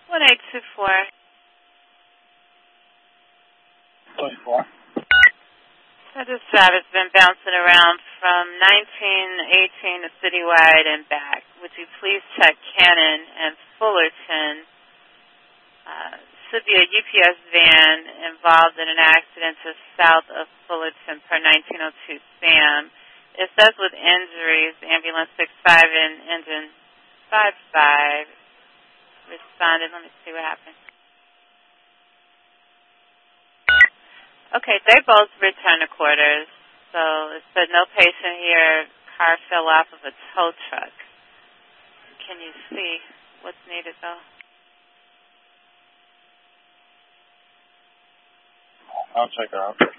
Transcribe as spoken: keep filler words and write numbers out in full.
one eight two four. twenty-four. So this driver's been bouncing around from nineteen eighteen to Citywide and back. Would you please check Cannon and Fullerton? Uh, should be a U P S van involved in an accident just south of Fullerton per nineteen oh two SAM. It says with injuries, ambulance six five and engine five five responded. Let me see what happened. Okay, they both returned to quarters. So it said no patient here. Car fell off of a tow truck. Can you see what's needed, though? I'll check her out.